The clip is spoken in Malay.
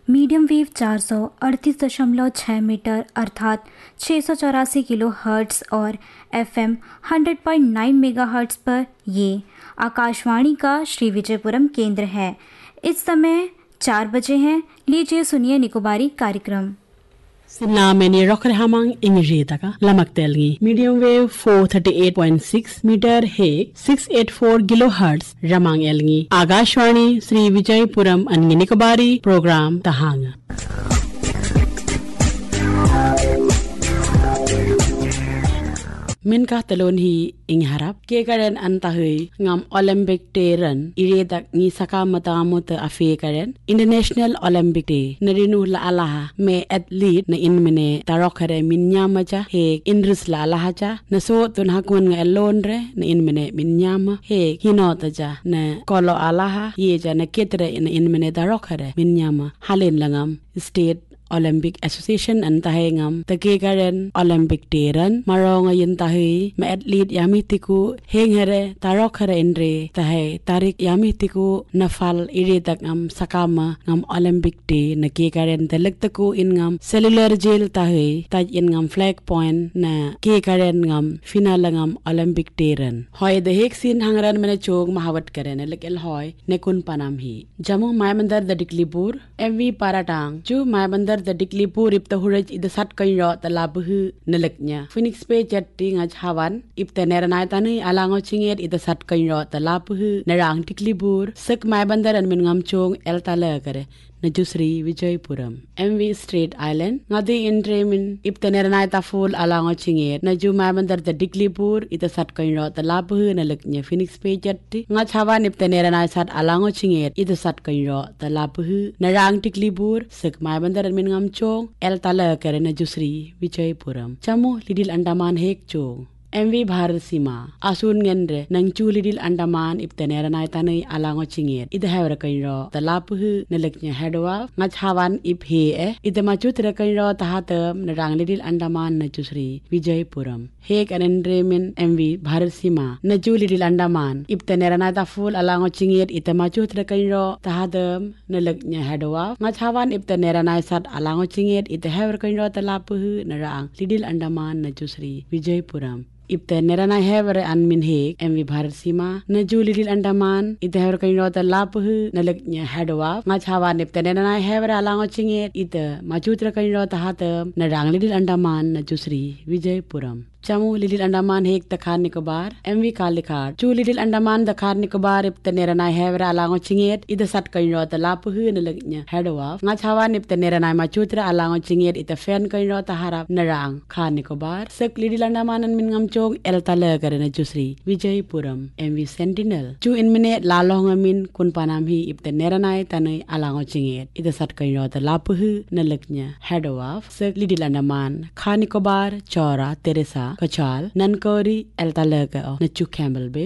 Medium wave 438.6 मीटर अर्थात 684 kilo hertz और FM 100.9 मेगाहर्ट्ज़ पर ये आकाशवाणी का श्री विजयपुरम केंद्र है। इस समय 4 बजे हैं। लीजिए सुनिए निकोबारी कार्यक्रम। Sina meni rocker hamang ingrita ka lamak telgi medium wave 438.6 meter he 684 kilohertz ramang elgi Agashwani Sri Vijaypuram angi Nikobari program tahanga min ka talon hi ing harap ke karen antahui ngam Olympic day ran iredak ni sakamata mota afe karen International Olympic Day narinu la alaha me athlete na inmene tarokhare minyama cha he indris la alaha cha na so tun hakun nga alone re na inmene minyama he hinota cha na kolo alaha ye cha na ketre na inmene tarokhare minyama halin langam state Olympic Association antahengam take karen Olympic Day maronga yentahi me athlete yamitiku henghere tarokhare endre tahe tarik yamitiku nafal iretak ngam sakama ngam Olympic Day nake karen telektaku in ngam cellular jail tahe taj in ngam flag point na ke karen ngam final ngam Olympic Day hoy de heksin hangran mene chog mahawat karen lekel hoy nekun panam hi jamu maimandar the diklipur MV paratang chu maimandar the diklipur ip tahuraj id sat kairo talabuhu neleknya Phoenix Bay jatti ngaj hawan ip teneranai tani alango chinget id sat kairo talabuhu narang diklipur sek maimandar an min ngam chong el tala kare Najusri Vijaypuram MV Straight Island ngadi intremin ip teneranai ta full alango chinget naju maimandar the diklipur id sat kairo talabuhu neleknya Phoenix Bay jatti ngaj hawan ip teneranai sat alango chinget id sat kairo talabuhu narang diklipur sek maimandar an min ngam chong el tala kare Najusri Vijaypuram chamu Lidl Andaman hek chong MV Bharat Sima asun ngendre nangchu Lidl Andaman ipteneranai tanai alango chinget ida hawra kairo talapuhu neleknya hedwa ngachawan ip he ida machu tra kairo tahatam narang Lidl Andaman Najusri Vijaypuram hek anendre min MV Bharat Sima naju Lidl Andaman ipteneranai ta full alango chinget ida machu tra kairo tahatam neleknya hedwa ngachawan ipteneranai sat alango chinget ida hawra kairo talapuhu narang Lidl Andaman Najusri Vijaypuram ipte neranai hevere anmin hek MV Bharat Sima naju Lidl Andaman ite hever kaino ta lapuhu naleknya hedwa ngachawa nipte neranai hevere alango chinget ite machutra kaino ta hatam narang Lidl Andaman Najusri Vijaypuram chamu Lidl Andaman hek takhar Nicobar MV Kalikhat chu Lidl Andaman takhar Nicobar ipte neranai hevere alango chinget ite sat kaino ta lapuhu naleknya hedwa ngachawa nipte neranai machutra alango chinget ite fen kaino ta harap narang Khar Nicobar sek Lidl Andaman an min ngam chong el tala kare Najusri Vijaypuram MV Sentinel chu in minute lalong amin kun panam hi ipte neranai tanai alango chinget ite sat kaino ta lapuhu naleknya hedwa sek Lidl Andaman Khar Nicobar Chora Teresa Kachal Nankori el tala ka na chu Campbell Bay